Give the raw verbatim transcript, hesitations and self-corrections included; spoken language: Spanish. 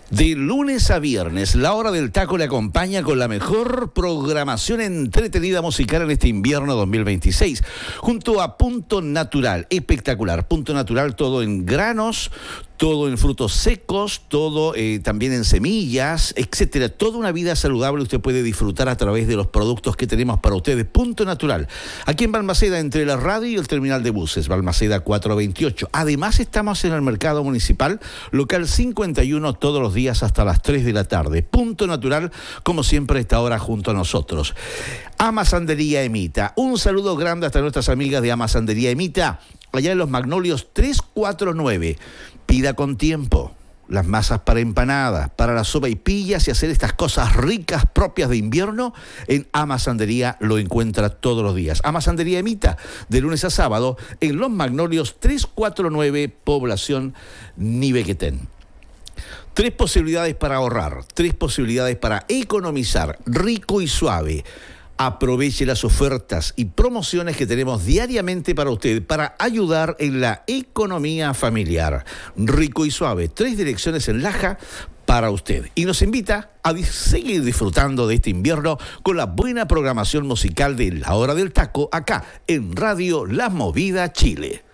De lunes a viernes, la hora del taco le acompaña con la mejor programación entretenida musical en este invierno dos mil veintiséis, junto a Punto Natural, espectacular. Punto Natural, todo en granos, todo en frutos secos, todo eh, también en semillas, etcétera. Toda una vida saludable usted puede disfrutar a través de los productos que tenemos para ustedes. Punto Natural, aquí en Balmaceda, entre la radio y el terminal de buses, Balmaceda cuatrocientos veintiocho. Además, estamos en el mercado municipal, local cincuenta y uno, todos los días hasta las tres de la tarde. Punto Natural, como siempre, está ahora junto a nosotros. Amasandería Emita, un saludo grande hasta nuestras amigas de Amasandería Emita, allá en Los Magnolios trescientos cuarenta y nueve. Pida con tiempo las masas para empanadas, para la sopaipillas y hacer estas cosas ricas propias de invierno. En Amasandería lo encuentra todos los días. Amasandería Emita, de lunes a sábado, en Los Magnolios trescientos cuarenta y nueve, población Nivequetén. Tres posibilidades para ahorrar, tres posibilidades para economizar, rico y suave. Aproveche las ofertas y promociones que tenemos diariamente para usted, para ayudar en la economía familiar. Rico y suave, tres direcciones en Laja para usted. Y nos invita a seguir disfrutando de este invierno con la buena programación musical de La Hora del Taco, acá en Radio La Movida Chile.